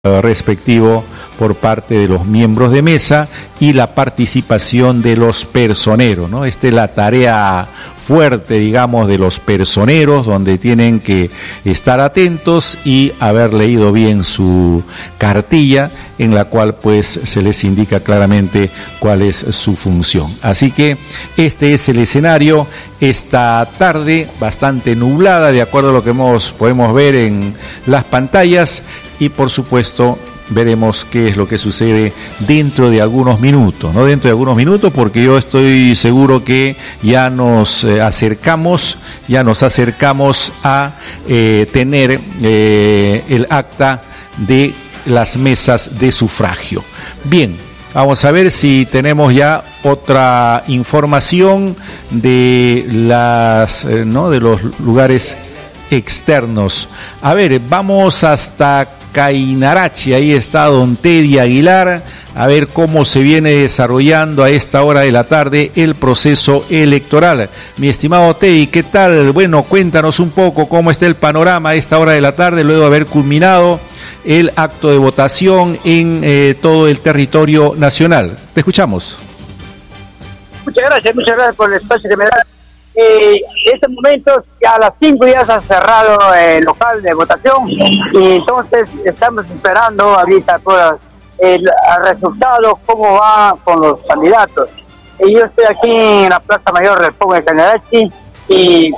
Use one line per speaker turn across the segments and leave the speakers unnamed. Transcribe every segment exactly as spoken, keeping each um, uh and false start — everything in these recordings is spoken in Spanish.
respectivo por parte de los miembros de mesa y la participación de los personeros, ¿no? Esta es la tarea fuerte, digamos, de los personeros, donde tienen que estar atentos y haber leído bien su cartilla, en la cual pues se les indica claramente cuál es su función. Así que este es el escenario esta tarde, bastante nublada, de acuerdo a lo que hemos, podemos ver en las pantallas, y por supuesto veremos qué es lo que sucede dentro de algunos minutos, ¿no? Dentro de algunos minutos, porque yo estoy seguro que ya nos eh, acercamos, ya nos acercamos a eh, tener eh, el acta de las mesas de sufragio. Bien, vamos a ver si tenemos ya otra información de las, eh, ¿no? de los lugares externos. A ver, vamos hasta Cainarachi, ahí está don Teddy Aguilar, a ver cómo se viene desarrollando a esta hora de la tarde el proceso electoral. Mi estimado Teddy, ¿qué tal? Bueno, cuéntanos un poco cómo está el panorama a esta hora de la tarde, luego de haber culminado el acto de votación en eh, todo el territorio nacional. Te escuchamos.
Muchas gracias, muchas gracias por el espacio que me da. Eh, en estos momentos a las cinco ya se ha cerrado el local de votación y entonces estamos esperando ahorita por el, el resultado, cómo va con los candidatos. Y yo estoy aquí en la Plaza Mayor del Pueblo de Cainarachi y,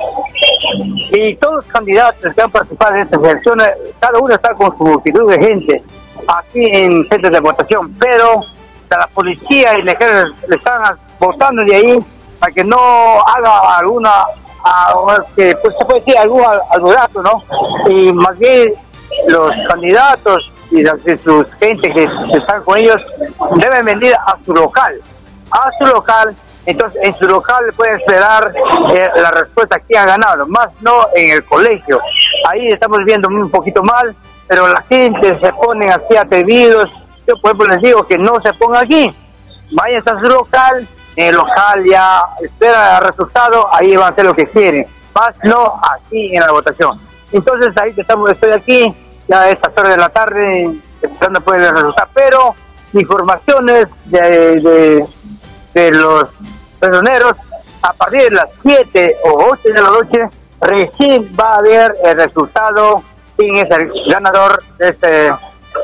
y todos los candidatos que han participado en estas elecciones, cada uno está con su multitud de gente aquí en centros de votación, pero la policía y el ejército le están votando de ahí para que no haga alguna, a, que pues se puede decir algún alboroto, ¿no? Y más bien los candidatos y las, de sus gente que están con ellos deben venir a su local, a su local, entonces en su local pueden esperar eh, la respuesta que ha ganado, más no en el colegio. Ahí estamos viendo un poquito mal, pero la gente se pone así atrevidos. Yo por ejemplo les digo que no se ponga aquí, vayan a su local. En el local ya espera el resultado, ahí van a hacer lo que quieren, más no aquí en la votación. Entonces ahí estamos, estoy aquí, ya a estas horas de la tarde, esperando por el resultado, pero informaciones de, de, de los personeros, a partir de las siete o ocho de la noche, recién va a haber el resultado, quién es el ganador de este, de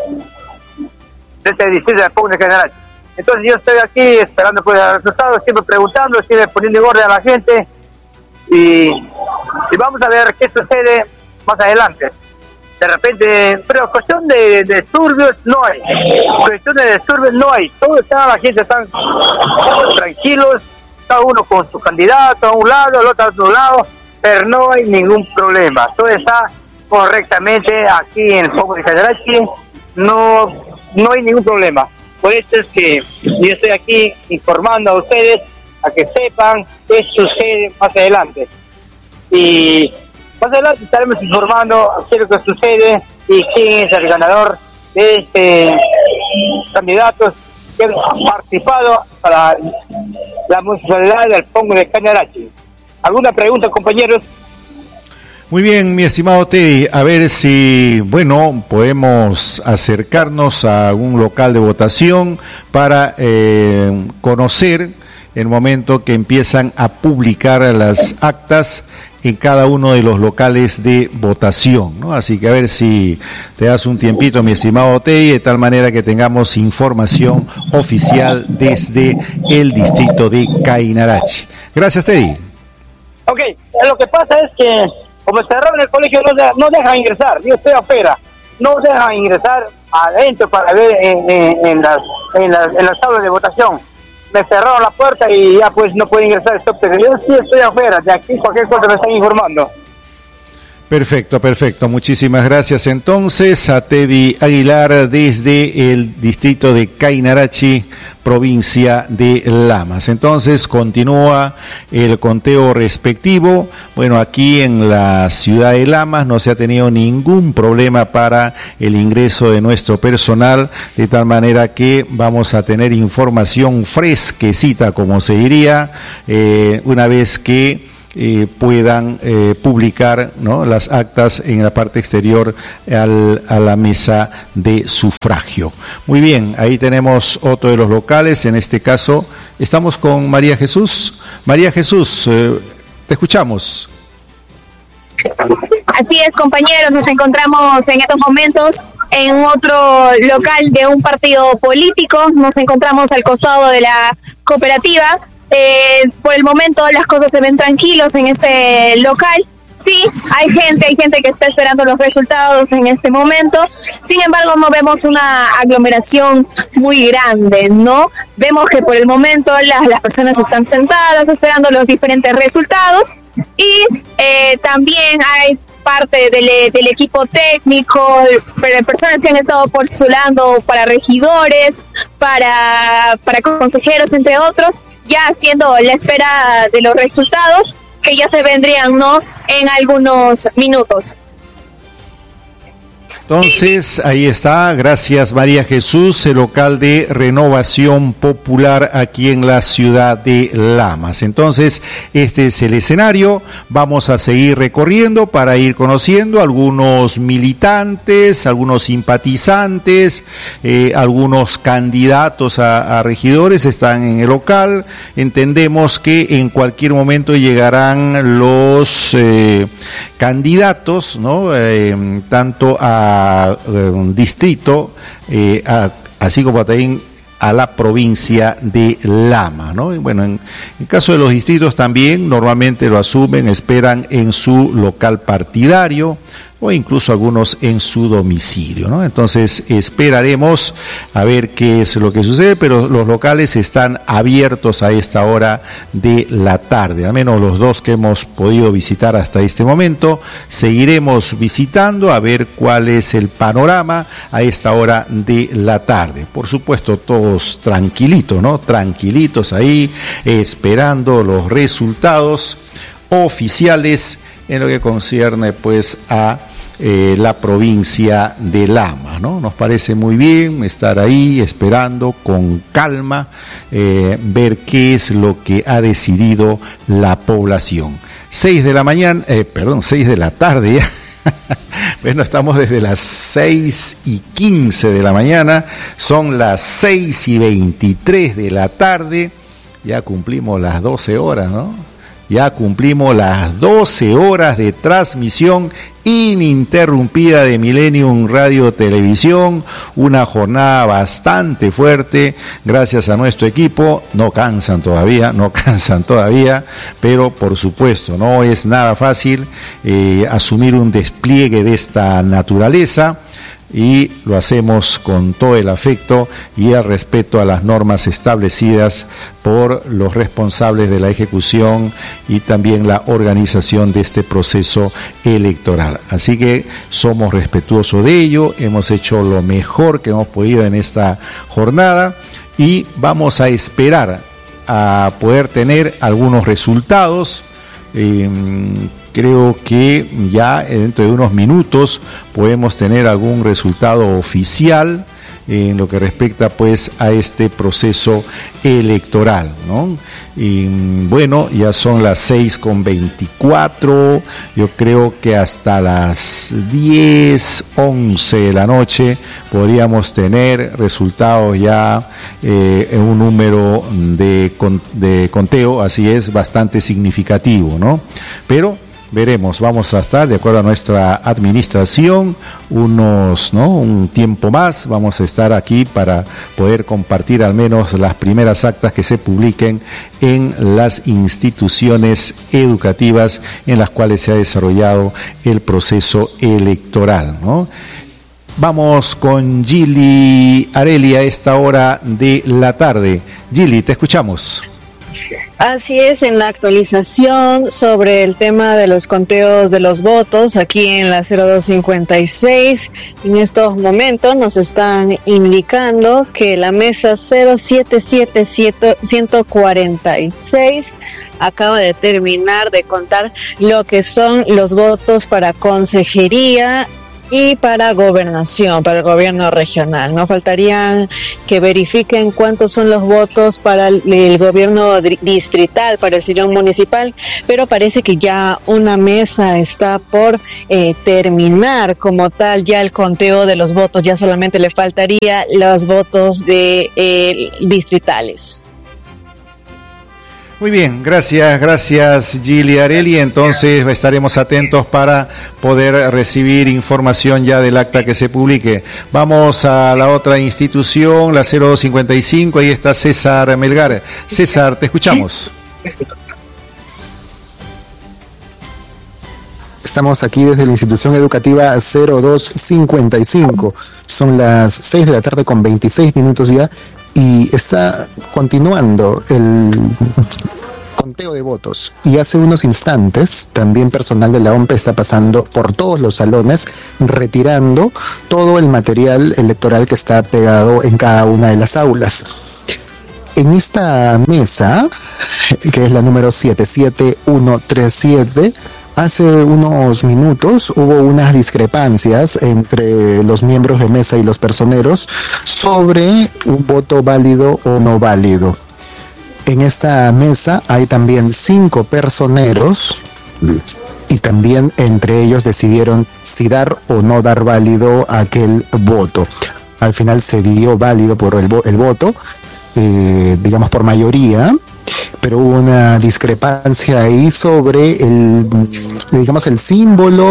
este distrito de Pueblo de Cainarachi. Entonces yo estoy aquí esperando por el resultado, siempre preguntando, siempre poniendo en orden a la gente y, y vamos a ver qué sucede más adelante. De repente, pero cuestión de, de disturbios no hay, cuestión de disturbios no hay, todo está, la gente está tranquilos, cada uno con su candidato a un lado, el otro a otro lado, pero no hay ningún problema, todo está correctamente aquí en el Pueblo de Cainarachi, no, no hay ningún problema. Por eso es que yo estoy aquí informando a ustedes a que sepan qué sucede más adelante. Y más adelante estaremos informando qué es lo que sucede y quién es el ganador de este candidatos que han participado para la municipalidad del Pueblo de Cainarachi. ¿Alguna pregunta, compañeros?
Muy bien, mi estimado Teddy, a ver si, bueno, podemos acercarnos a algún local de votación para eh, conocer el momento que empiezan a publicar las actas en cada uno de los locales de votación, ¿no? Así que a ver si te das un tiempito, mi estimado Teddy, de tal manera que tengamos información oficial desde el distrito de Cainarachi. Gracias, Teddy.
Ok, lo que pasa es que como cerraron el colegio, no, de, no dejan ingresar, yo estoy afuera, no dejan ingresar adentro para ver en, en, en, las, en, las, en las tablas de votación. Me cerraron la puerta y ya pues no puedo ingresar, pero yo sí estoy afuera, de aquí cualquier cosa me están informando.
Perfecto, perfecto. Muchísimas gracias entonces a Teddy Aguilar desde el distrito de Cainarachi, provincia de Lamas. Entonces continúa el conteo respectivo. Bueno, aquí en la ciudad de Lamas no se ha tenido ningún problema para el ingreso de nuestro personal, de tal manera que vamos a tener información fresquecita, como se diría, eh, una vez que eh, puedan eh, publicar, ¿no?, las actas en la parte exterior al, a la mesa de sufragio. Muy bien, ahí tenemos otro de los locales. En este caso estamos con María Jesús. María Jesús, eh, te escuchamos.
Así es, compañeros, nos encontramos en estos momentos en otro local de un partido político. Nos encontramos al costado de la cooperativa. Eh, por el momento las cosas se ven tranquilos en este local. Sí, hay gente, hay gente que está esperando los resultados en este momento. Sin embargo, no vemos una aglomeración muy grande, ¿no? Vemos que por el momento las, las personas están sentadas esperando los diferentes resultados y eh, también hay parte del, del equipo técnico, personas que han estado postulando para regidores, para, para consejeros, entre otros, ya haciendo la espera de los resultados que ya se vendrían, ¿no?, en algunos minutos.
Entonces, ahí está, gracias María Jesús, el local de Renovación Popular aquí en la ciudad de Lamas. Entonces, este es el escenario, vamos a seguir recorriendo para ir conociendo algunos militantes, algunos simpatizantes, eh, algunos candidatos a, a regidores están en el local. Entendemos que en cualquier momento llegarán los eh, candidatos, ¿no?, eh, tanto a un distrito, eh, a, así como también a la provincia de Lama, ¿no? Y bueno, en el caso de los distritos también normalmente lo asumen, esperan en su local partidario o incluso algunos en su domicilio, ¿no? Entonces esperaremos a ver qué es lo que sucede, pero los locales están abiertos a esta hora de la tarde, al menos los dos que hemos podido visitar hasta este momento. Seguiremos visitando a ver cuál es el panorama a esta hora de la tarde. Por supuesto, todos tranquilitos, ¿no? Tranquilitos ahí, esperando los resultados oficiales en lo que concierne pues a eh, la provincia de Lama, ¿no? Nos parece muy bien estar ahí esperando con calma, eh, ver qué es lo que ha decidido la población. Seis de la mañana, eh, perdón, seis de la tarde ya. Bueno, estamos desde las seis y quince de la mañana, son las seis y veintitrés de la tarde, ya cumplimos las doce horas, ¿no? Ya cumplimos las doce horas de transmisión ininterrumpida de Millennium Radio Televisión, una jornada bastante fuerte, gracias a nuestro equipo. No cansan todavía, no cansan todavía, pero por supuesto no es nada fácil eh, asumir un despliegue de esta naturaleza. Y lo hacemos con todo el afecto y el respeto a las normas establecidas por los responsables de la ejecución y también la organización de este proceso electoral. Así que somos respetuosos de ello, hemos hecho lo mejor que hemos podido en esta jornada y vamos a esperar a poder tener algunos resultados. Eh, Creo que ya dentro de unos minutos podemos tener algún resultado oficial en lo que respecta pues a este proceso electoral, ¿no? Y bueno, ya son las seis con veinticuatro, yo creo que hasta las diez, once de la noche podríamos tener resultados ya eh, en un número de, de conteo, así es, bastante significativo, ¿no? Pero veremos, vamos a estar de acuerdo a nuestra administración unos, ¿no?, un tiempo más, vamos a estar aquí para poder compartir al menos las primeras actas que se publiquen en las instituciones educativas en las cuales se ha desarrollado el proceso electoral, ¿no? Vamos con Gili Areli a esta hora de la tarde. Gili, te escuchamos.
Así es, en la actualización sobre el tema de los conteos de los votos aquí en la cero dos cincuenta y seis, en estos momentos nos están indicando que la mesa cero siete siete siete uno cuatro seis acaba de terminar de contar lo que son los votos para consejería y para gobernación, para el gobierno regional. No faltarían que verifiquen cuántos son los votos para el, el gobierno distrital, para el sillón municipal, pero parece que ya una mesa está por eh, terminar como tal ya el conteo de los votos, ya solamente le faltaría los votos de eh, distritales.
Muy bien, gracias, gracias Gili Areli. Entonces estaremos atentos para poder recibir información ya del acta que se publique. Vamos a la otra institución, la cero dos cincuenta y cinco, ahí está César Melgar. César, te escuchamos.
Estamos aquí desde la institución educativa cero dos cincuenta y cinco. Son las seis de la tarde con veintiséis minutos ya. Y está continuando el conteo de votos. Y hace unos instantes, también personal de la O M P E está pasando por todos los salones, retirando todo el material electoral que está pegado en cada una de las aulas. En esta mesa, que es la número siete siete uno tres siete, hace unos minutos hubo unas discrepancias entre los miembros de mesa y los personeros sobre un voto válido o no válido. En esta mesa hay también cinco personeros y también entre ellos decidieron si dar o no dar válido aquel voto. Al final se dio válido por el, vo- el voto, eh, digamos por mayoría, pero hubo una discrepancia ahí sobre el, digamos, el símbolo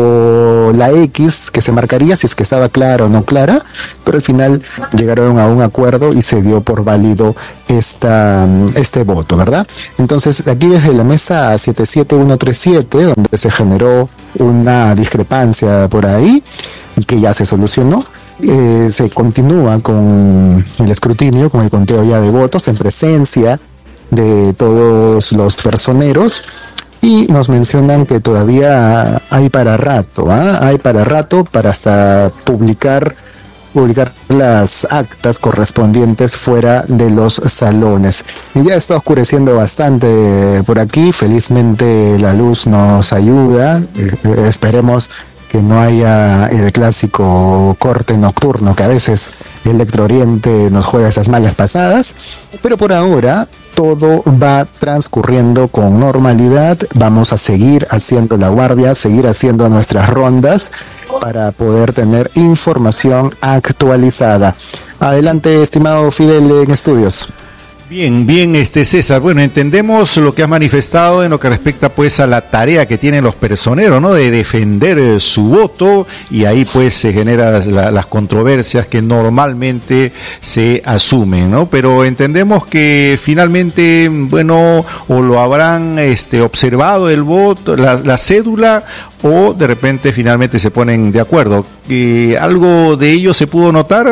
o la X que se marcaría si es que estaba clara o no clara, pero al final llegaron a un acuerdo y se dio por válido esta, este voto, ¿verdad? Entonces, aquí desde la mesa siete siete uno tres siete, donde se generó una discrepancia por ahí y que ya se solucionó, eh, se continúa con el escrutinio, con el conteo ya de votos en presencia de todos los personeros, y nos mencionan que todavía hay para rato, ¿eh? hay para rato para hasta publicar publicar las actas correspondientes fuera de los salones. Y ya está oscureciendo bastante por aquí, felizmente la luz nos ayuda, eh, eh, esperemos que no haya el clásico corte nocturno que a veces Electro Oriente nos juega esas malas pasadas, pero por ahora todo va transcurriendo con normalidad. Vamos a seguir haciendo la guardia, seguir haciendo nuestras rondas para poder tener información actualizada. Adelante, estimado Fidel en estudios.
Bien, bien, este César. Bueno, entendemos lo que has manifestado en lo que respecta pues a la tarea que tienen los personeros, ¿no? De defender eh, su voto, y ahí pues se generan la, las controversias que normalmente se asumen, ¿no? Pero entendemos que finalmente, bueno, o lo habrán este observado el voto, la, la cédula, o de repente finalmente se ponen de acuerdo. Eh, ¿Algo de ello se pudo notar?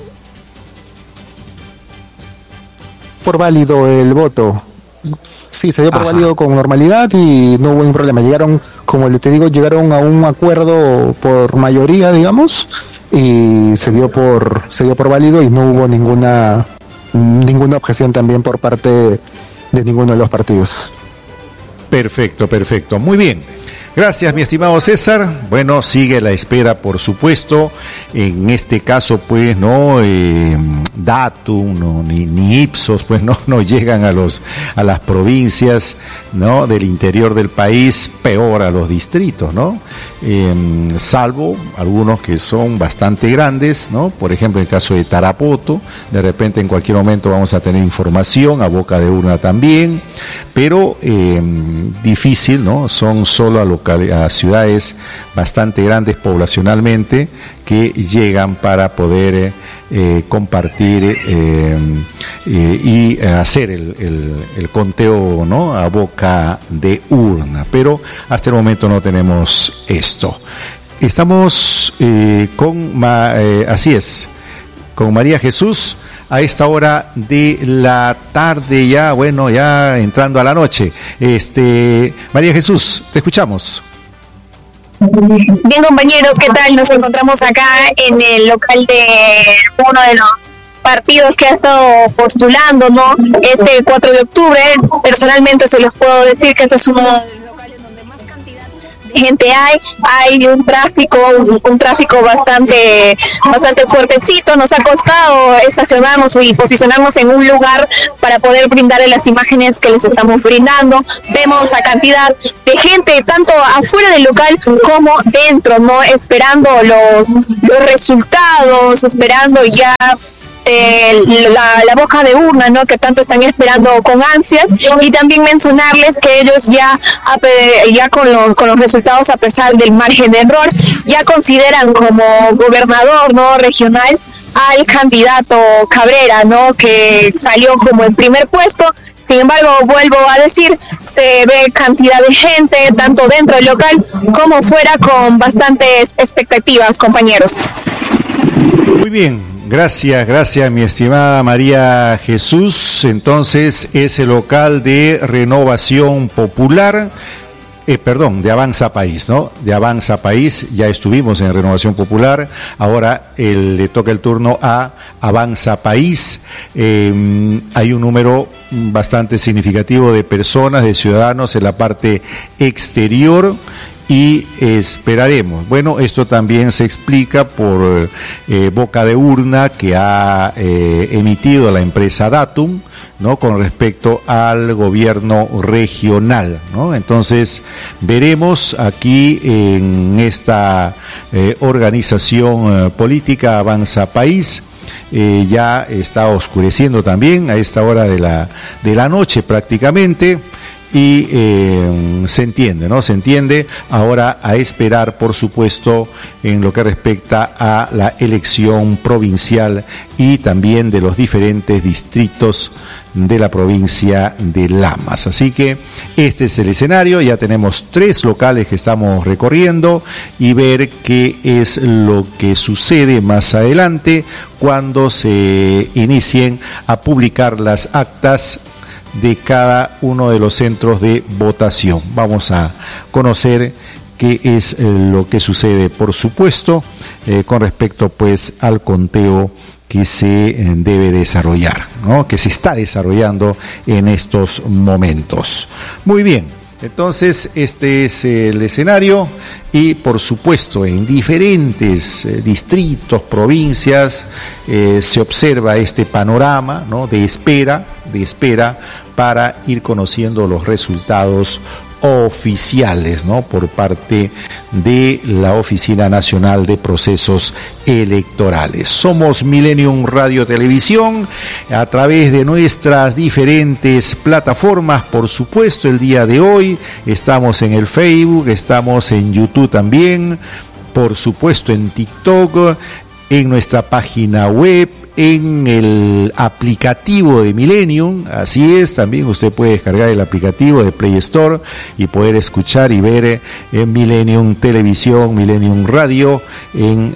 Por válido el voto. Sí, se dio por Ajá. válido con normalidad y no hubo ningún problema. Llegaron, como te digo, llegaron a un acuerdo por mayoría, digamos, y se dio por se dio por válido y no hubo ninguna ninguna objeción también por parte de ninguno de los partidos.
Perfecto, perfecto. Muy bien. Gracias, mi estimado César. Bueno, sigue la espera, por supuesto. En este caso, pues, no, eh, Datum, no, ni, ni Ipsos, pues, no, no llegan a los, a las provincias, ¿no? Del interior del país, peor a los distritos, ¿no? Eh, salvo algunos que son bastante grandes, ¿no? Por ejemplo, el caso de Tarapoto, de repente en cualquier momento vamos a tener información, a boca de urna también, pero eh, difícil, ¿no? Son solo a lo a ciudades bastante grandes poblacionalmente que llegan para poder eh, compartir eh, eh, y hacer el, el, el conteo, ¿no? A boca de urna, pero hasta el momento no tenemos esto. Estamos eh, con, ma, eh, así es, con María Jesús a esta hora de la tarde, ya, bueno, ya entrando a la noche. Este, María Jesús, te escuchamos.
Bien, compañeros, ¿qué tal? Nos encontramos acá en el local de uno de los partidos que ha estado postulando, ¿no? Este cuatro de octubre, personalmente se los puedo decir que este es uno de los locales donde más cantidad gente hay, hay un tráfico, un, un tráfico bastante, bastante fuertecito. Nos ha costado estacionarnos y posicionarnos en un lugar para poder brindarle las imágenes que les estamos brindando. Vemos a cantidad de gente, tanto afuera del local como dentro, ¿no? Esperando los, los resultados, esperando ya Eh, la, la boca de urna, ¿no? Que tanto están esperando con ansias, y también mencionarles que ellos ya ya con los con los resultados, a pesar del margen de error, ya consideran como gobernador, ¿no? regional al candidato Cabrera, ¿no? Que salió como en primer puesto. Sin embargo, vuelvo a decir, se ve cantidad de gente, tanto dentro del local como fuera, con bastantes expectativas, compañeros.
Muy bien. Gracias, gracias mi estimada María Jesús. Entonces, ese local de Renovación Popular, eh, perdón, de Avanza País, ¿no? De Avanza País, ya estuvimos en Renovación Popular, ahora el, le toca el turno a Avanza País. Eh, hay un número bastante significativo de personas, de ciudadanos en la parte exterior, y esperaremos. Bueno, esto también se explica por eh, boca de urna que ha eh, emitido la empresa Datum, ¿no? Con respecto al gobierno regional, ¿no? Entonces, veremos aquí en esta eh, organización eh, política Avanza País. Eh, ya está oscureciendo también a esta hora de la, de la noche prácticamente. Y eh, se entiende, ¿no? Se entiende. Ahora a esperar, por supuesto, en lo que respecta a la elección provincial y también de los diferentes distritos de la provincia de Lamas. Así que este es el escenario. Ya tenemos tres locales que estamos recorriendo, y ver qué es lo que sucede más adelante cuando se inicien a publicar las actas de cada uno de los centros de votación. Vamos a conocer qué es eh, lo que sucede, por supuesto, eh, con respecto pues al conteo que se eh, debe desarrollar, ¿no? Que se está desarrollando en estos momentos. Muy bien. Entonces, este es el escenario, y por supuesto en diferentes eh, distritos, provincias, eh, se observa este panorama, ¿no? de espera, de espera para ir conociendo los resultados oficiales, ¿no? por parte de la Oficina Nacional de Procesos Electorales. Somos Millennium Radio Televisión, a través de nuestras diferentes plataformas, por supuesto. El día de hoy estamos en el Facebook, estamos en YouTube también, por supuesto en TikTok, en nuestra página web, en el aplicativo de Millennium. Así es, también usted puede descargar el aplicativo de Play Store y poder escuchar y ver en Millennium Televisión, Millennium Radio, en,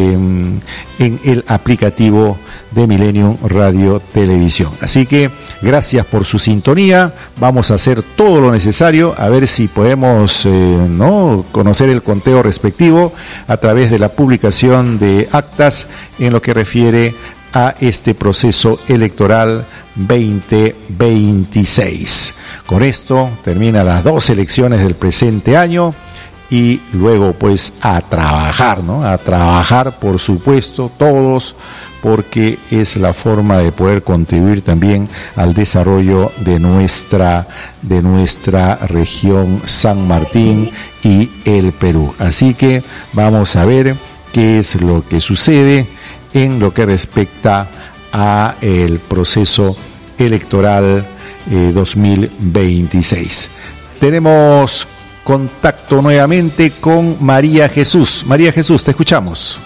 eh, en el aplicativo de Millennium Radio Televisión. Así que gracias por su sintonía. Vamos a hacer todo lo necesario, a ver si podemos eh, no conocer el conteo respectivo a través de la publicación de actas en lo que refiere a este proceso electoral veinte veintiséis. Con esto terminan las dos elecciones del presente año, y luego pues a trabajar, ¿no? A trabajar, por supuesto, todos, porque es la forma de poder contribuir también al desarrollo de nuestra, de nuestra región San Martín y el Perú. Así que vamos a ver qué es lo que sucede en lo que respecta a el proceso electoral eh, dos mil veintiséis. Tenemos contacto nuevamente con María Jesús. María Jesús, te escuchamos.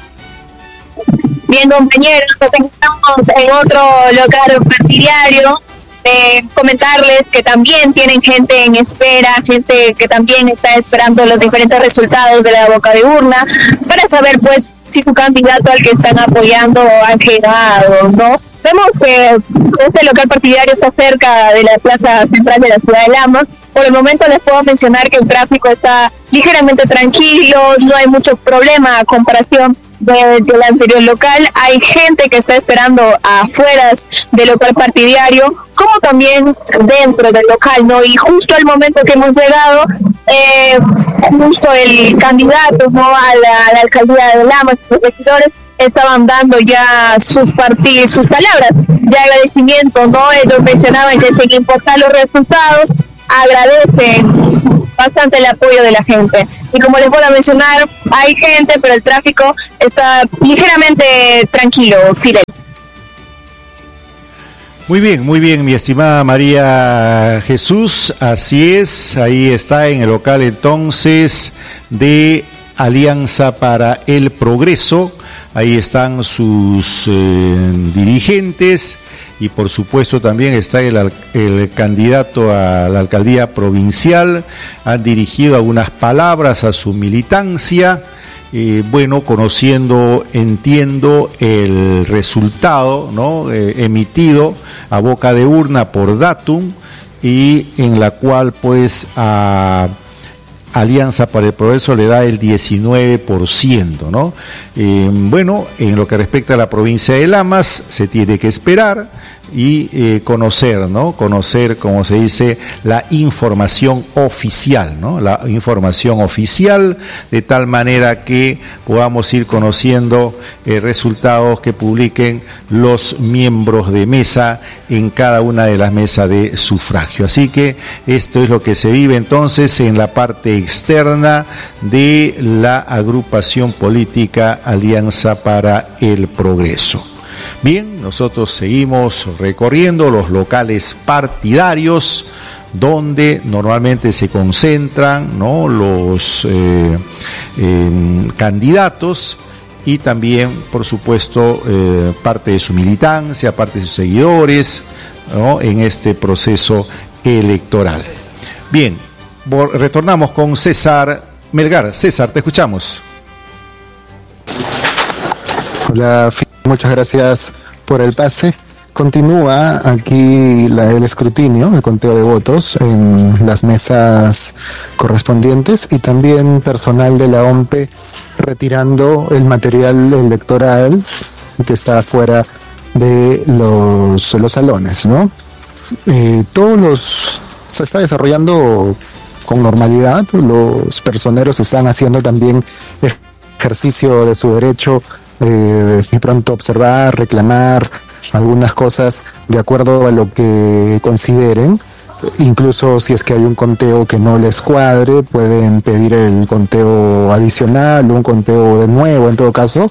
Bien, compañeros, nos encontramos en otro local partidario. Eh, comentarles que también tienen gente en espera, gente que también está esperando los diferentes resultados de la boca de urna para saber pues si su candidato al que están apoyando ha quedado, ¿no? Vemos que este local partidario está cerca de la plaza central de la ciudad de Lamas. Por el momento les puedo mencionar que el tráfico está ligeramente tranquilo, no hay mucho problema a comparación de- del anterior local. Hay gente que está esperando afuera del local partidario, como también dentro del local, ¿no? Y justo al momento que hemos llegado, eh, justo el candidato, ¿no?, a la, a la alcaldía de Lamas, los regidores, estaban dando ya sus partidos, sus palabras de agradecimiento, ¿no? Ellos mencionaban que sin importar los resultados, agradecen bastante el apoyo de la gente. Y como les voy a mencionar, hay gente, pero el tráfico está ligeramente tranquilo, Fidel.
Muy bien, muy bien, mi estimada María Jesús, así es, ahí está en el local entonces de Alianza para el Progreso, ahí están sus eh, dirigentes y por supuesto también está el, el candidato a la alcaldía provincial, han dirigido algunas palabras a su militancia. Eh, bueno, conociendo, entiendo, el resultado, ¿no?, eh, emitido a boca de urna por Datum, y en la cual pues a Alianza para el Progreso le da el diecinueve por ciento, ¿no? Eh, bueno, en lo que respecta a la provincia de Lamas, se tiene que esperar y eh, conocer, ¿no? Conocer, como se dice, la información oficial, ¿no? La información oficial, de tal manera que podamos ir conociendo eh, resultados que publiquen los miembros de mesa en cada una de las mesas de sufragio. Así que esto es lo que se vive entonces en la parte externa de la agrupación política Alianza para el Progreso. Bien, nosotros seguimos recorriendo los locales partidarios donde normalmente se concentran, ¿no?, los eh, eh, candidatos y también, por supuesto, eh, parte de su militancia, parte de sus seguidores, ¿no?, en este proceso electoral. Bien, retornamos con César Melgar. César, te escuchamos.
Hola, muchas gracias por el pase. Continúa aquí la, el escrutinio, el conteo de votos en las mesas correspondientes y también personal de la O M P E retirando el material electoral que está fuera de los, los salones, ¿no? Eh, todos los... se está desarrollando con normalidad, los personeros están haciendo también ejercicio de su derecho eh, y pronto observar, reclamar algunas cosas de acuerdo a lo que consideren. Incluso si es que hay un conteo que no les cuadre, pueden pedir el conteo adicional, un conteo de nuevo en todo caso,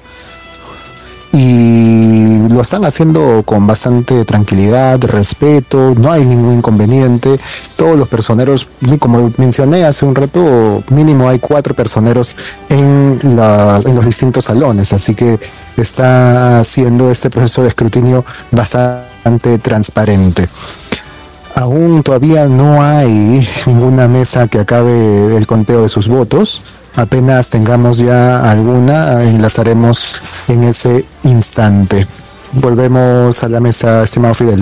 y lo están haciendo con bastante tranquilidad, respeto, no hay ningún inconveniente. Todos los personeros, como mencioné hace un rato, mínimo hay cuatro personeros en, las, en los distintos salones, así que está haciendo este proceso de escrutinio bastante transparente. Aún todavía no hay ninguna mesa que acabe el conteo de sus votos. Apenas tengamos ya alguna, enlazaremos en ese instante. Volvemos a la mesa, estimado Fidel.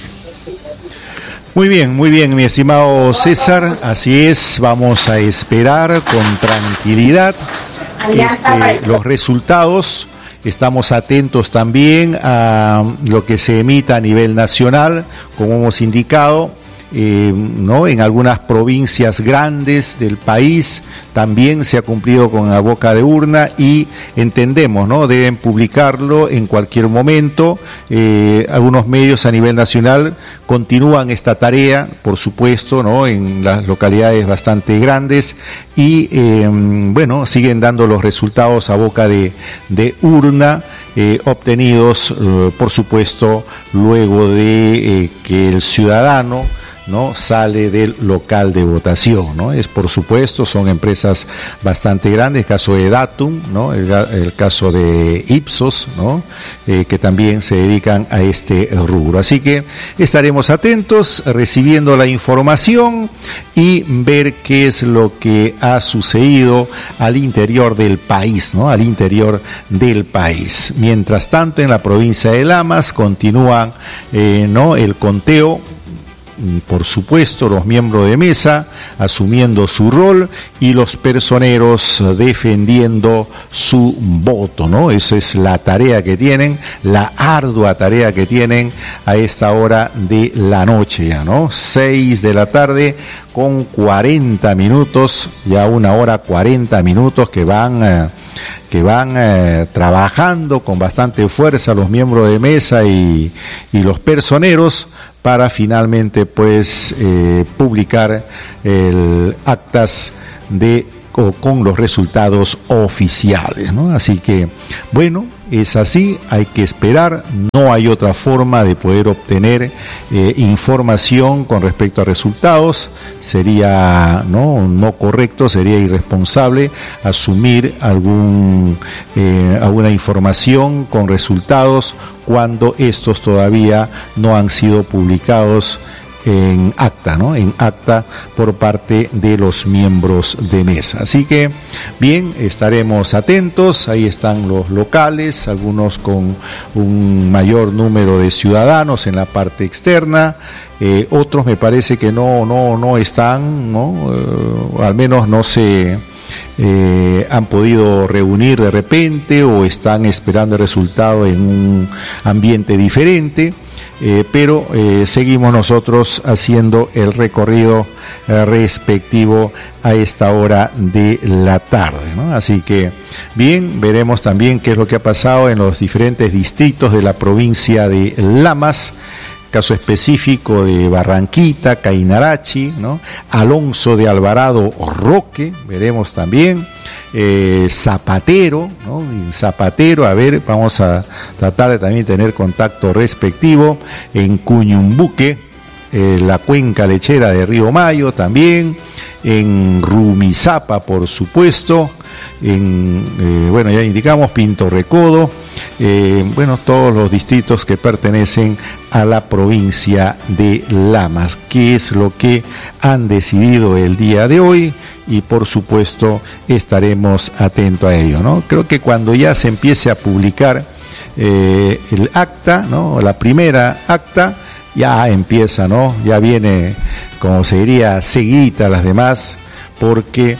Muy bien, muy bien, mi estimado César. Así es, vamos a esperar con tranquilidad este, los resultados. Estamos atentos también a lo que se emita a nivel nacional, como hemos indicado. Eh, ¿no? En algunas provincias grandes del país también se ha cumplido con la boca de urna y entendemos, ¿no? Deben publicarlo en cualquier momento. Eh, algunos medios a nivel nacional continúan esta tarea, por supuesto, ¿no? En las localidades bastante grandes y eh, bueno, siguen dando los resultados a boca de, de urna. Eh, obtenidos, eh, por supuesto, luego de eh, que el ciudadano, ¿no?, sale del local de votación, ¿no? Es, por supuesto, son empresas bastante grandes, el caso de Datum, ¿no?, el, el caso de Ipsos, ¿no?, eh, que también se dedican a este rubro. Así que estaremos atentos, recibiendo la información y ver qué es lo que ha sucedido al interior del país, ¿no?, al interior del país. Mientras tanto, en la provincia de Lamas continúa, eh, ¿no?, el conteo por supuesto, los miembros de mesa asumiendo su rol y los personeros defendiendo su voto, ¿no? Esa es la tarea que tienen, la ardua tarea que tienen a esta hora de la noche ya, ¿no? Seis de la tarde con cuarenta minutos, ya una hora cuarenta minutos que van... Eh, que van eh, trabajando con bastante fuerza los miembros de mesa y, y los personeros para finalmente pues eh, publicar el actas de o con los resultados oficiales, ¿no? Así que, bueno, es así, hay que esperar, no hay otra forma de poder obtener eh, información con respecto a resultados, sería no, no correcto, sería irresponsable asumir algún, eh, alguna información con resultados cuando estos todavía no han sido publicados en acta, ¿no? En acta por parte de los miembros de mesa. Así que, bien, estaremos atentos. Ahí están los locales, algunos con un mayor número de ciudadanos en la parte externa. Eh, otros me parece que no, no, no están, ¿no? Eh, al menos no se eh, han podido reunir de repente o están esperando el resultado en un ambiente diferente. Eh, pero eh, seguimos nosotros haciendo el recorrido eh, respectivo a esta hora de la tarde, ¿no? Así que, bien, veremos también qué es lo que ha pasado en los diferentes distritos de la provincia de Lamas, caso específico de Barranquita, Cainarachi, ¿no? Alonso de Alvarado Roque, veremos también. Eh, Zapatero, ¿no? En Zapatero, a ver, vamos a tratar de también tener contacto respectivo. En Cuñumbuque, eh, la cuenca lechera de Río Mayo también. En Rumizapa, por supuesto. En, eh, bueno, ya indicamos Pinto Recodo. Eh, bueno, todos los distritos que pertenecen a la provincia de Lamas, qué es lo que han decidido el día de hoy y por supuesto estaremos atentos a ello, ¿no? Creo que cuando ya se empiece a publicar eh, el acta, ¿no? La primera acta, ya empieza, ¿no? Ya viene, como se diría, seguidita a las demás, porque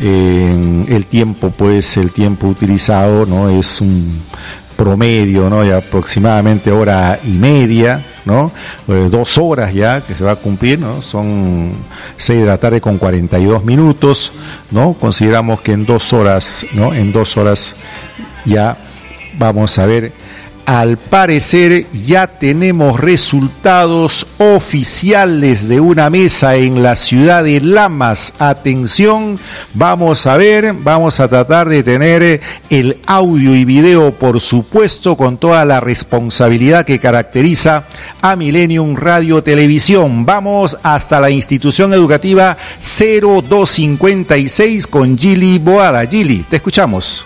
eh, el tiempo, pues, el tiempo utilizado, ¿no? Es un promedio, ¿no? De aproximadamente hora y media, ¿no? Eh, dos horas ya que se va a cumplir, ¿no? Son seis de la tarde con cuarenta y dos minutos, ¿no? Consideramos que en dos horas, ¿no? En dos horas ya vamos a ver. Al parecer ya tenemos resultados oficiales de una mesa en la ciudad de Lamas. Atención, vamos a ver, vamos a tratar de tener el audio y video, por supuesto, con toda la responsabilidad que caracteriza a Millennium Radio Televisión. Vamos hasta la institución educativa cero dos cincuenta y seis con Gili Boada. Gili, te escuchamos.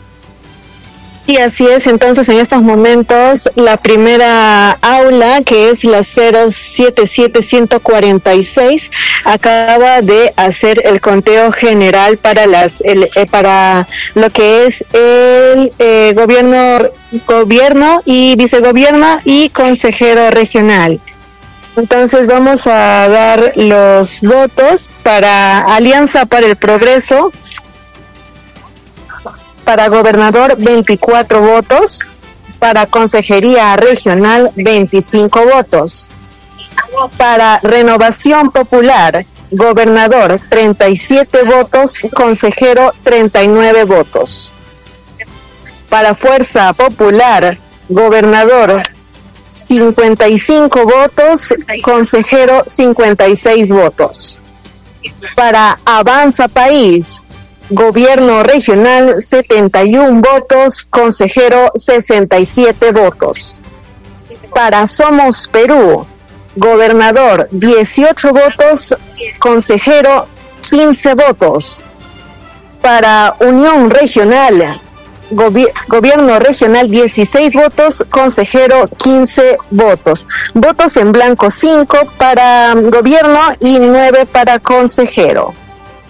Y así es, entonces en estos momentos la primera aula, que es la cero siete siete uno cuatro seis, acaba de hacer el conteo general para las el, eh, para lo que es el eh, gobierno gobierno y vicegobierno y consejero regional. Entonces vamos a dar los votos para Alianza para el Progreso. Para gobernador, veinticuatro votos. Para consejería regional, veinticinco votos. Para Renovación Popular, gobernador, treinta y siete votos. Consejero, treinta y nueve votos. Para Fuerza Popular, gobernador, cincuenta y cinco votos. Consejero, cincuenta y seis votos. Para Avanza País, gobierno regional, setenta y uno votos, consejero, sesenta y siete votos. Para Somos Perú, gobernador, dieciocho votos, consejero, quince votos. Para Unión Regional, gobi- gobierno regional, dieciséis votos, consejero, quince votos. Votos en blanco, cinco para gobierno y nueve para consejero.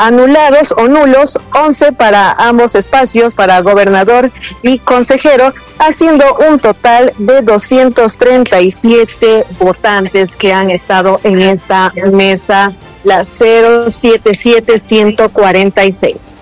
Anulados o nulos, once para ambos espacios, para gobernador y consejero, haciendo un total de doscientos treinta y siete votantes que han estado en esta mesa, la cero siete siete uno cuatro seis.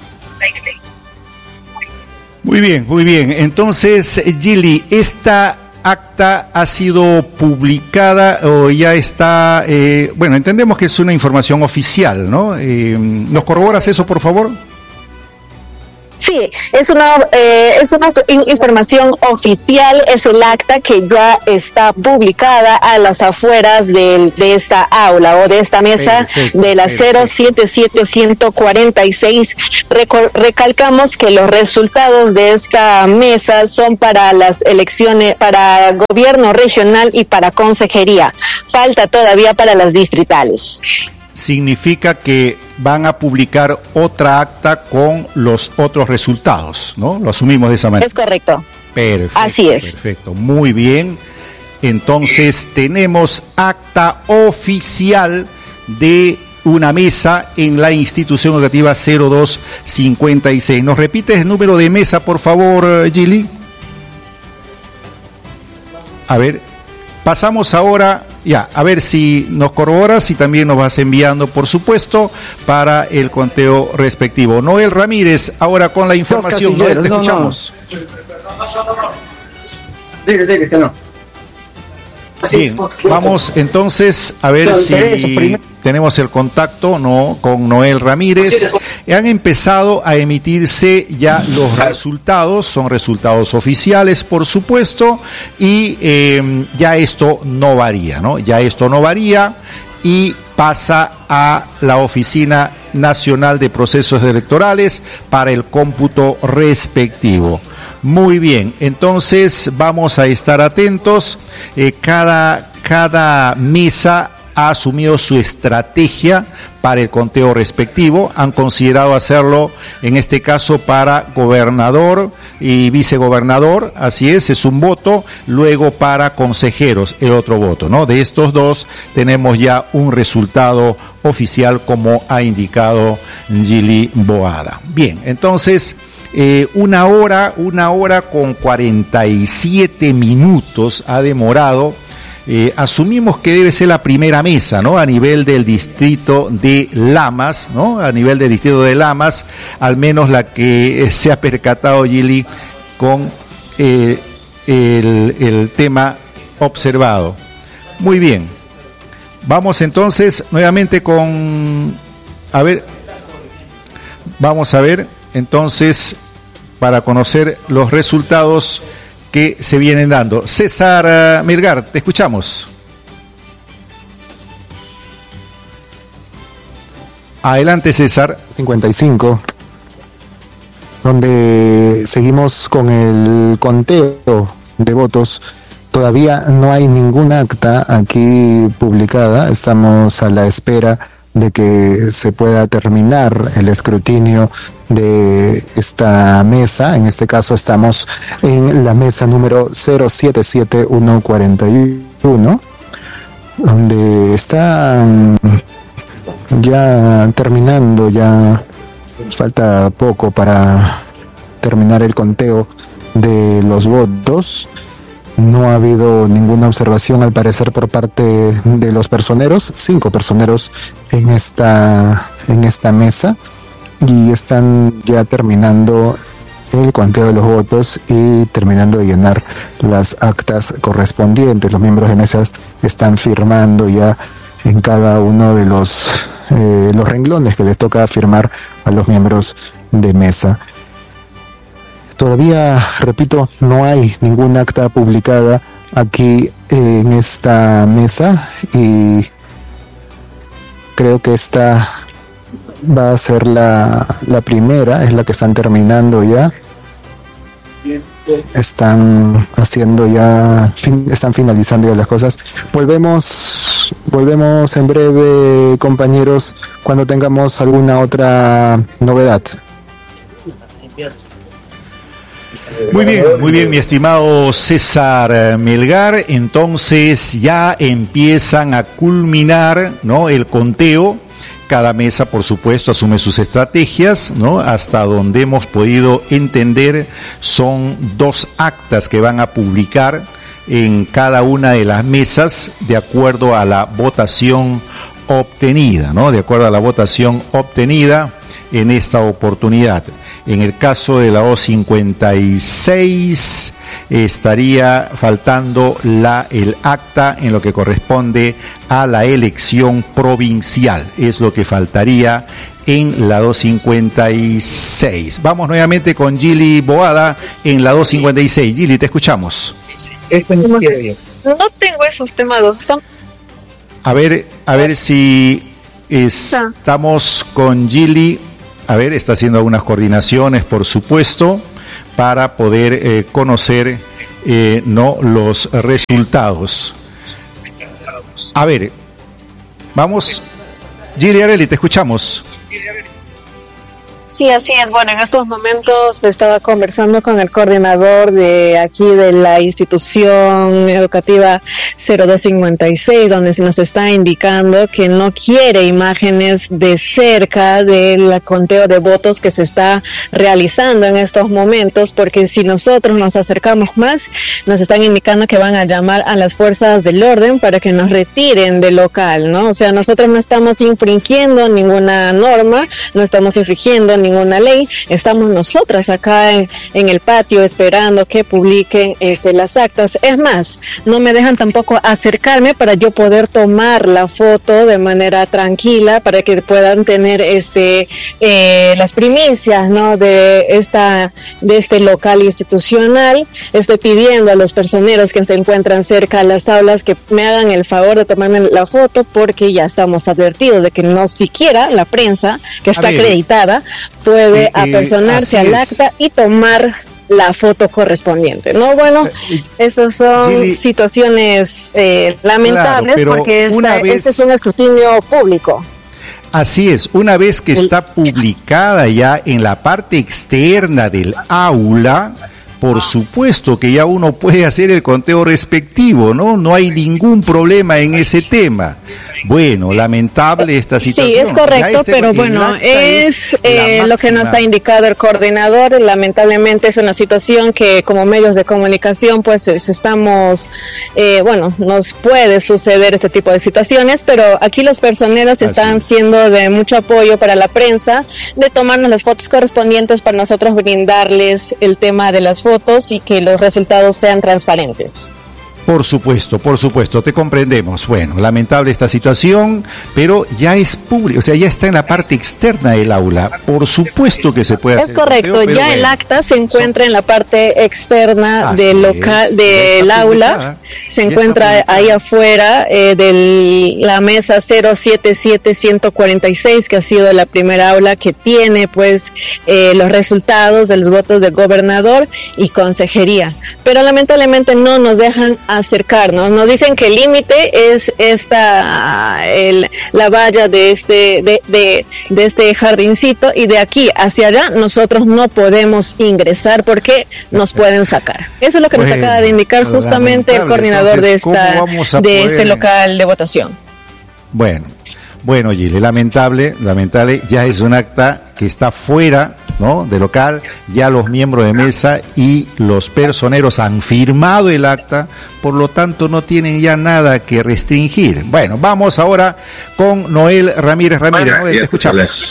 Muy bien, muy bien. Entonces, Gili, esta acta ha sido publicada o ya está, eh, bueno, entendemos que es una información oficial, ¿no? Eh, ¿Nos corroboras eso, por favor?
Sí, es una eh, es una información oficial, es el acta que ya está publicada a las afueras de, de esta aula o de esta mesa perfecto, de la cero siete siete uno cuatro seis. Recol- recalcamos que los resultados de esta mesa son para las elecciones, para gobierno regional y para consejería. Falta todavía para las distritales.
Significa que van a publicar otra acta con los otros resultados, ¿no? Lo asumimos de esa manera.
Es correcto.
Perfecto.
Así es.
Perfecto, muy bien. Entonces tenemos acta oficial de una mesa en la institución educativa cero dos cincuenta y seis. ¿Nos repites el número de mesa, por favor, Gili? A ver, pasamos ahora... Ya, a ver si nos corroboras y también nos vas enviando, por supuesto, para el conteo respectivo. Noel Ramírez, ahora con la información. Noel, te escuchamos. Bien, vamos entonces a ver si tenemos el contacto no con Noel Ramírez. Han empezado a emitirse ya los resultados, son resultados oficiales, por supuesto, y eh, ya esto no varía, ¿no? Ya esto no varía y pasa a la Oficina Nacional de Procesos Electorales para el cómputo respectivo. Muy bien, entonces vamos a estar atentos. Eh, cada, cada mesa ha asumido su estrategia para el conteo respectivo. Han considerado hacerlo, en este caso, para gobernador y vicegobernador, así es, es un voto. Luego para consejeros, el otro voto, ¿no? De estos dos tenemos ya un resultado oficial, como ha indicado Gili Boada. Bien, entonces... Eh, una hora, una hora con cuarenta y siete minutos ha demorado. Eh, asumimos que debe ser la primera mesa, ¿no? A nivel del distrito de Lamas, ¿no? A nivel del distrito de Lamas, al menos la que eh, se ha percatado Gili con eh, el, el tema observado. Muy bien. Vamos entonces nuevamente con... A ver, vamos a ver... Entonces, para conocer los resultados que se vienen dando. César Melgar, te escuchamos. Adelante, César.
cincuenta y cinco, donde seguimos con el conteo de votos. Todavía no hay ningún acta aquí publicada. Estamos a la espera de que se pueda terminar el escrutinio de esta mesa. En este caso estamos en la mesa número cero siete siete uno cuatro uno, donde están ya terminando, ya falta poco para terminar el conteo de los votos. No ha habido ninguna observación, al parecer, por parte de los personeros, cinco personeros en esta, en esta mesa, y están ya terminando el conteo de los votos y terminando de llenar las actas correspondientes. Los miembros de mesas están firmando ya en cada uno de los, eh, los renglones que les toca firmar a los miembros de mesa. Todavía, repito, no hay ningún acta publicada aquí en esta mesa, y creo que esta va a ser la, la primera, es la que están terminando ya. Están haciendo ya, fin, están finalizando ya las cosas. Volvemos, volvemos en breve, compañeros, cuando tengamos alguna otra novedad.
Muy bien, muy bien, mi estimado César Melgar. Entonces ya empiezan a culminar, ¿no?, el conteo, Cada mesa, por supuesto, asume sus estrategias, ¿no? Hasta donde hemos podido entender, son dos actas que van a publicar en cada una de las mesas de acuerdo a la votación obtenida, ¿no? De acuerdo a la votación obtenida en esta oportunidad. En el caso de la O cincuenta y seis estaría faltando la, el acta en lo que corresponde a la elección provincial. Es lo que faltaría en la doscientos cincuenta y seis. Vamos nuevamente con Gili Boada en la doscientos cincuenta y seis. Gili, te escuchamos.
No tengo esos temas.
A ver, a ver si estamos con Gili. A ver, está haciendo algunas coordinaciones, por supuesto, para poder eh, conocer eh, no los resultados. A ver, vamos. Gili Areli, te escuchamos.
Sí, así es. Bueno, en estos momentos estaba conversando con el coordinador de aquí de la institución educativa cero dos cincuenta y seis, donde se nos está indicando que no quiere imágenes de cerca del conteo de votos que se está realizando en estos momentos, porque si nosotros nos acercamos más, nos están indicando que van a llamar a las fuerzas del orden para que nos retiren del local, ¿no? O sea, nosotros no estamos infringiendo ninguna norma, no estamos infringiendo ninguna ley, estamos nosotras acá en, en el patio esperando que publiquen este, las actas. Es más, no me dejan tampoco acercarme para yo poder tomar la foto de manera tranquila para que puedan tener este eh, las primicias, ¿no? de esta de este local institucional. Estoy pidiendo a los personeros que se encuentran cerca a las aulas que me hagan el favor de tomarme la foto, porque ya estamos advertidos de que no siquiera la prensa que está acreditada puede eh, apersonarse al acta y tomar la foto correspondiente, ¿no? Bueno, esas son Gili, situaciones eh, lamentables, claro, porque esta, vez, este es un escrutinio público.
Así es, una vez que está publicada ya en la parte externa del aula, por supuesto que ya uno puede hacer el conteo respectivo, ¿no? No hay ningún problema en ese tema. Bueno, lamentable esta situación.
Sí, es correcto, ese, pero bueno, es, es eh, lo que nos ha indicado el coordinador. Lamentablemente es una situación que como medios de comunicación pues estamos, eh, bueno, nos puede suceder este tipo de situaciones, pero aquí los personeros están siendo de mucho apoyo para la prensa, de tomarnos las fotos correspondientes para nosotros brindarles el tema de las fotos y que los resultados sean transparentes.
Por supuesto, por supuesto, te comprendemos. Bueno, lamentable esta situación, pero ya es público, o sea, ya está en la parte externa del aula. Por supuesto que se puede
es
hacer.
Es correcto, conteo, ya bueno, el acta se encuentra son... en la parte externa del local, del aula, publicada. Se ya encuentra ahí afuera eh, de la mesa cero siete siete uno cuatro seis, que ha sido la primera aula que tiene pues eh, los resultados de los votos del gobernador y consejería. Pero lamentablemente no nos dejan acercarnos, nos dicen que el límite es esta el, la valla de este de, de, de este jardincito, y de aquí hacia allá nosotros no podemos ingresar porque nos pueden sacar. Eso es lo que bueno, nos acaba de indicar justamente el coordinador Entonces, de esta de poder... este local de votación.
Bueno, bueno, Gili, lamentable, lamentable, ya es un acta que está fuera, ¿no?, de local. Ya los miembros de mesa y los personeros han firmado el acta, por lo tanto no tienen ya nada que restringir. Bueno, vamos ahora con Noel Ramírez. Ramírez, bueno, Noel, te escuchamos.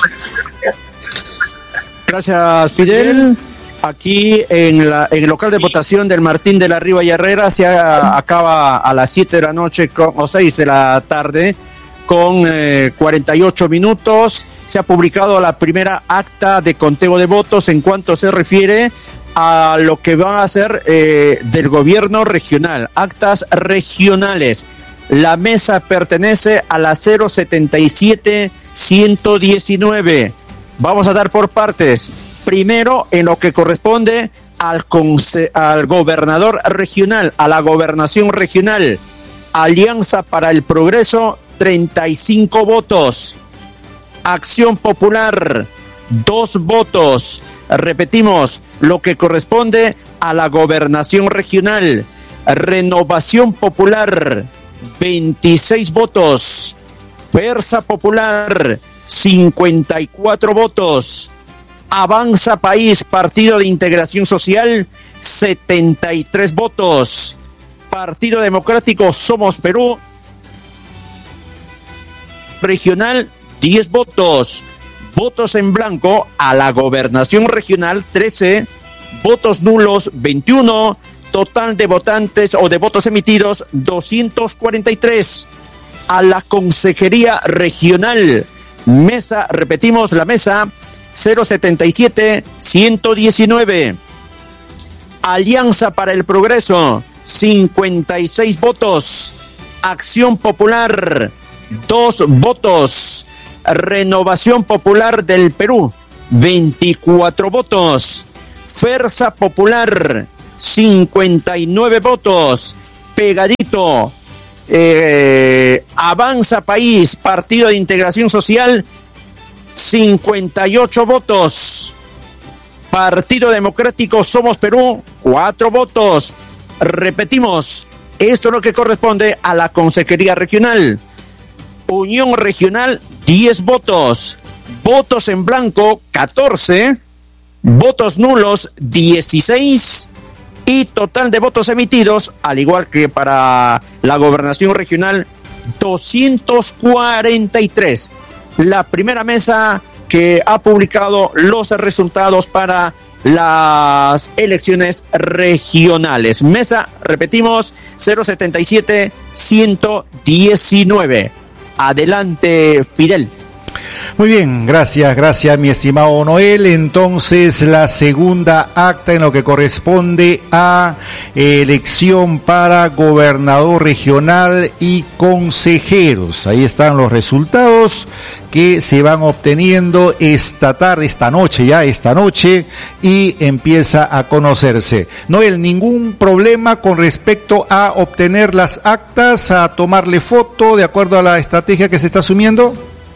Gracias, Fidel. Aquí en, la, en el local de votación del Martín de la Riva y Herrera se a, acaba a las siete de la noche con, o seis de la tarde con eh, cuarenta y ocho minutos. Se ha publicado la primera acta de conteo de votos en cuanto se refiere a lo que van a hacer eh, del gobierno regional, actas regionales. La mesa pertenece a la cero setenta y siete ciento diecinueve. Vamos a dar por partes. Primero, en lo que corresponde al, conce- al gobernador regional, a la gobernación regional, Alianza para el Progreso, treinta y cinco votos. Acción Popular, dos votos. Repetimos, lo que corresponde a la gobernación regional. Renovación Popular, veintiséis votos. Fuerza Popular, cincuenta y cuatro votos. Avanza País, Partido de Integración Social, setenta y tres votos. Partido Democrático Somos Perú Regional, diez votos. Votos en blanco a la Gobernación Regional, trece. Votos nulos, veintiuno. Total de votantes o de votos emitidos, doscientos cuarenta y tres. A la Consejería Regional, mesa, repetimos la mesa, cero setenta y siete, ciento diecinueve. Alianza para el Progreso, cincuenta y seis votos. Acción Popular, dos votos. Renovación Popular del Perú, veinticuatro votos. Fuerza Popular, cincuenta y nueve votos. Pegadito, eh, Avanza País, Partido de Integración Social, cincuenta y ocho votos. Partido Democrático Somos Perú, cuatro votos. Repetimos, esto es lo que corresponde a la Consejería Regional. Unión Regional, diez votos. Votos en blanco, catorce. Votos nulos, dieciséis. Y total de votos emitidos, al igual que para la Gobernación Regional, doscientos cuarenta y tres. La primera mesa que ha publicado los resultados para las elecciones regionales. Mesa, repetimos, cero setenta y siete, ciento diecinueve. Adelante, Fidel.
Muy bien, gracias, gracias mi estimado Noel. Entonces, la segunda acta en lo que corresponde a elección para gobernador regional y consejeros. Ahí están los resultados que se van obteniendo esta tarde, esta noche ya, esta noche, y empieza a conocerse. Noel, ¿ningún problema con respecto a obtener las actas, a tomarle foto de acuerdo a la estrategia que se está asumiendo?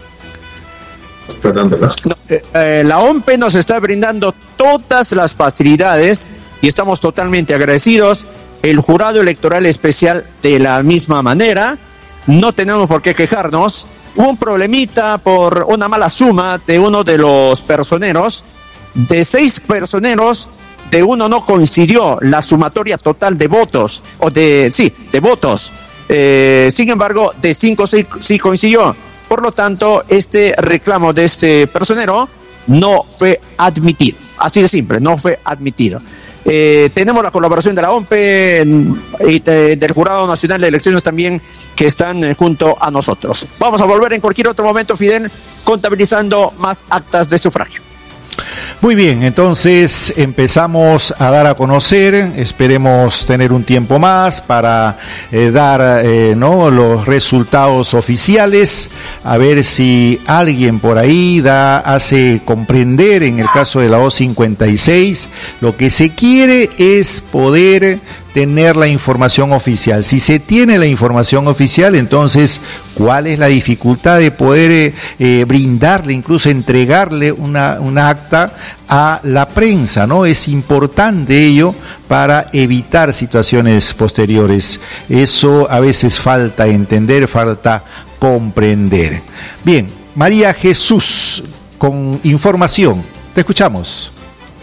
No, eh, eh, la O M P E nos está brindando todas las facilidades y estamos totalmente agradecidos. El jurado electoral especial de la misma manera. No tenemos por qué quejarnos. Hubo un problemita por una mala suma de uno de los personeros. De seis personeros, de uno no coincidió la sumatoria total de votos, o de, sí, de votos. Eh, sin embargo, de cinco sí, sí coincidió. Por lo tanto, este reclamo de este personero no fue admitido. Así de simple, no fue admitido. Eh, tenemos la colaboración de la O M P E y de, del Jurado Nacional de Elecciones también, que están eh, junto a nosotros. Vamos a volver en cualquier otro momento, Fidel, contabilizando más actas de sufragio.
Muy bien, entonces empezamos a dar a conocer, esperemos tener un tiempo más para eh, dar eh, ¿no? los resultados oficiales, a ver si alguien por ahí da, hace comprender en el caso de la O cincuenta y seis, lo que se quiere es poder tener la información oficial. Si se tiene la información oficial, entonces, ¿cuál es la dificultad de poder eh, brindarle, incluso entregarle una, una acta a la prensa, ¿no? Es importante ello para evitar situaciones posteriores. Eso a veces falta entender, falta comprender. Bien, María Jesús, con información. Te escuchamos.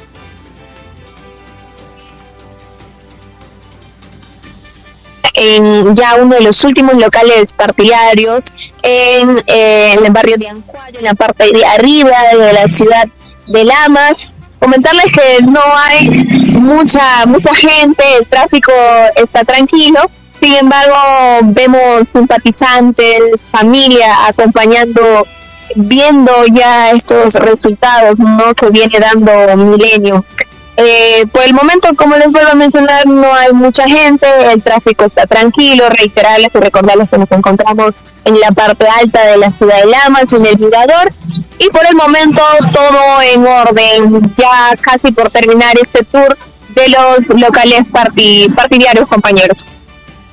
En ya uno de los últimos locales partidarios en, eh, en el barrio de Ancuayo, en la parte de arriba de la ciudad de Lamas. Comentarles que no hay mucha mucha gente, el tráfico está tranquilo. Sin embargo, vemos simpatizantes, familia acompañando, viendo ya estos resultados, ¿no?, que viene dando Milenio. Eh, por el momento, como les vuelvo a mencionar, no hay mucha gente, el tráfico está tranquilo. Reiterarles y recordarles que nos encontramos en la parte alta de la ciudad de Lamas, en el Mirador, y por el momento todo en orden, ya casi por terminar este tour de los locales parti- partidarios, compañeros.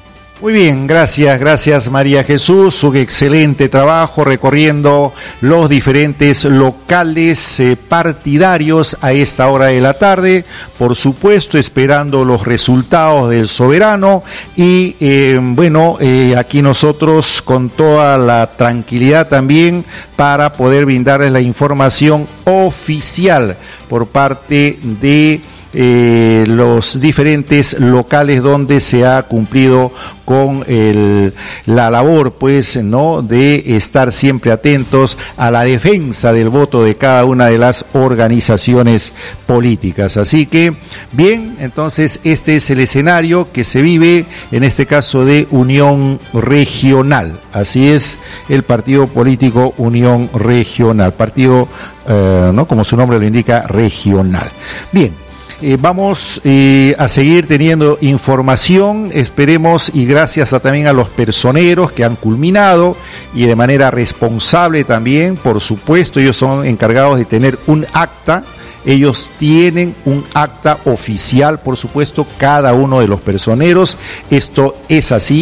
Muy bien, gracias, gracias María Jesús, un excelente trabajo recorriendo los diferentes locales eh, partidarios a esta hora de la tarde, por supuesto esperando los resultados del soberano y eh, bueno, eh, aquí nosotros con toda la tranquilidad también para poder brindarles la información oficial por parte de Eh, los diferentes locales donde se ha cumplido con el, la labor, pues, ¿no?, de estar siempre atentos a la defensa del voto de cada una de las organizaciones políticas. Así que, bien, entonces este es el escenario que se vive, en este caso de Unión Regional. Así es, el partido político Unión Regional, partido, eh, ¿no?, como su nombre lo indica, regional. Bien. Eh, vamos eh, a seguir teniendo información, esperemos, y gracias a, también a los personeros que han culminado y de manera responsable también, por supuesto, ellos son encargados de tener un acta, ellos tienen un acta oficial, por supuesto, cada uno de los personeros, esto es así.